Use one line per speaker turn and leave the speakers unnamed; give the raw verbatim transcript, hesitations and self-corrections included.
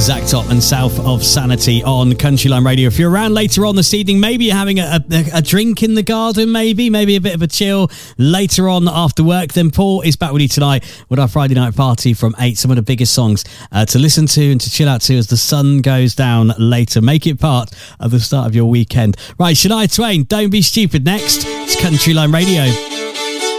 Zach Top and South of Sanity on Countryline Radio. If you're around later on this evening, maybe you're having a, a, a drink in the garden, maybe, maybe a bit of a chill later on after work, then Paul is back with you tonight with our Friday night party from eight. Some of the biggest songs uh, to listen to and to chill out to as the sun goes down later. Make it part of the start of your weekend. Right, Shania Twain, Don't Be Stupid next. It's Countryline Radio.